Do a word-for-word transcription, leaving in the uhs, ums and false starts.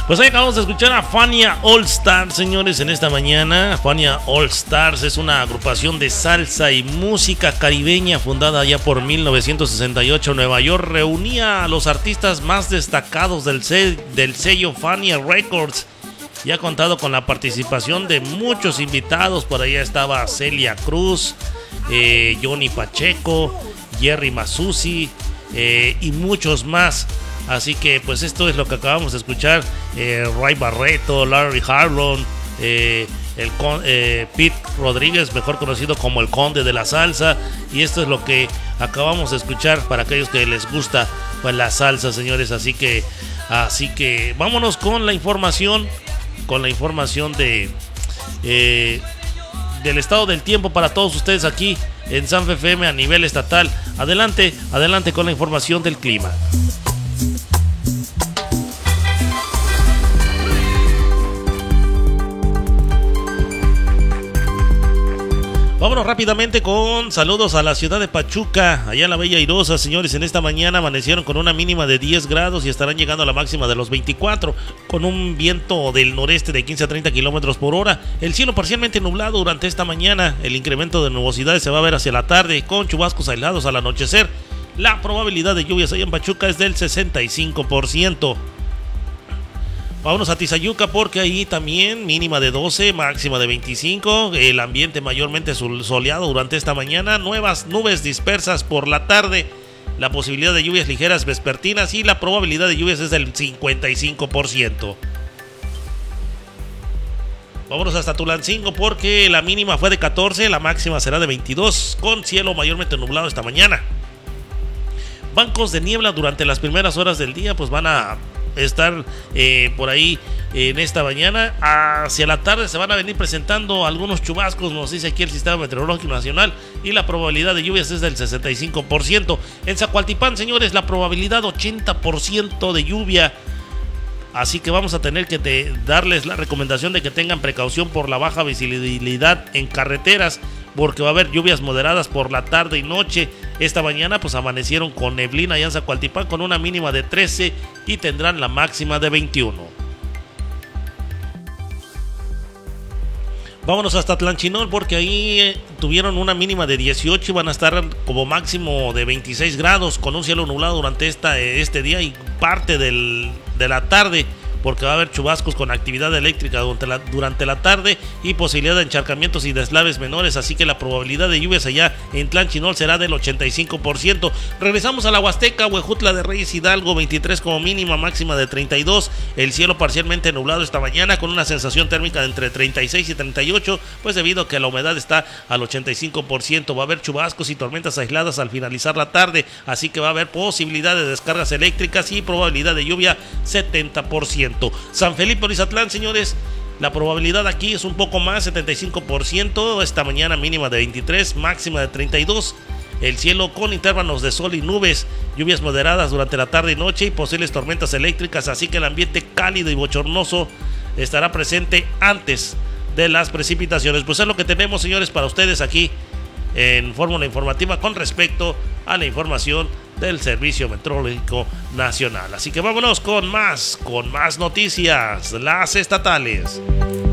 Pues ahí acabamos de escuchar a Fania All Stars, señores, en esta mañana. Fania All Stars es una agrupación de salsa y música caribeña fundada ya por mil novecientos sesenta y ocho en Nueva York. Reunía a los artistas más destacados del, se- del sello Fania Records y ha contado con la participación de muchos invitados. Por allá estaba Celia Cruz, eh, Johnny Pacheco, Jerry Masucci eh, y muchos más. Así que pues esto es lo que acabamos de escuchar. eh, Ray Barreto, Larry Harlow, eh, el con, eh, Pete Rodríguez, mejor conocido como el Conde de la Salsa. Y esto es lo que acabamos de escuchar para aquellos que les gusta pues la salsa, señores. Así que, así que vámonos con la información, con la información de eh, del estado del tiempo para todos ustedes aquí en Sanfe F M a nivel estatal. Adelante, adelante con la información del clima. Vámonos rápidamente con saludos a la ciudad de Pachuca, allá en la Bella Airosa, señores. En esta mañana amanecieron con una mínima de diez grados y estarán llegando a la máxima de los veinticuatro, con un viento del noreste de quince a treinta kilómetros por hora. El cielo parcialmente nublado durante esta mañana. El incremento de nubosidades se va a ver hacia la tarde, con chubascos aislados al anochecer. La probabilidad de lluvias allá en Pachuca es del sesenta y cinco por ciento. Vámonos a Tizayuca porque ahí también mínima de doce, máxima de veinticinco. El ambiente mayormente soleado durante esta mañana. Nuevas nubes dispersas por la tarde. La posibilidad de lluvias ligeras vespertinas y la probabilidad de lluvias es del cincuenta y cinco por ciento. Vámonos hasta Tulancingo porque la mínima fue de catorce, la máxima será de veintidós, con cielo mayormente nublado esta mañana. Bancos de niebla durante las primeras horas del día pues van a estar eh, por ahí eh, en esta mañana. Hacia la tarde se van a venir presentando algunos chubascos, nos dice aquí el Sistema Meteorológico Nacional, y la probabilidad de lluvias es del sesenta y cinco por ciento. En Zacualtipán, señores, la probabilidad ochenta por ciento de lluvia. Así que vamos a tener que te, darles la recomendación de que tengan precaución por la baja visibilidad en carreteras, porque va a haber lluvias moderadas por la tarde y noche. Esta mañana pues amanecieron con neblina allá en Zacualtipán con una mínima de trece y tendrán la máxima de veintiuno. Vámonos hasta Tlanchinol porque ahí eh, tuvieron una mínima de dieciocho y van a estar como máximo de veintiséis grados, con un cielo nublado durante esta, este día y parte del, de la tarde, porque va a haber chubascos con actividad eléctrica durante la, durante la tarde y posibilidad de encharcamientos y deslaves menores. Así que la probabilidad de lluvias allá en Tlanchinol será del ochenta y cinco por ciento. Regresamos a la Huasteca, Huejutla de Reyes, Hidalgo, veintitrés como mínima, máxima de treinta y dos. El cielo parcialmente nublado esta mañana con una sensación térmica de entre treinta y seis y treinta y ocho, pues debido a que la humedad está al ochenta y cinco por ciento. Va a haber chubascos y tormentas aisladas al finalizar la tarde, así que va a haber posibilidad de descargas eléctricas y probabilidad de lluvia setenta por ciento. San Felipe Orizatlán, señores, la probabilidad aquí es un poco más, setenta y cinco por ciento. Esta mañana mínima de veintitrés, máxima de treinta y dos. El cielo con intervalos de sol y nubes, lluvias moderadas durante la tarde y noche y posibles tormentas eléctricas, así que el ambiente cálido y bochornoso estará presente antes de las precipitaciones. Pues es lo que tenemos, señores, para ustedes aquí en Fórmula Informativa con respecto a la información del Servicio Meteorológico Nacional. Así que vámonos con más, con más noticias, las estatales.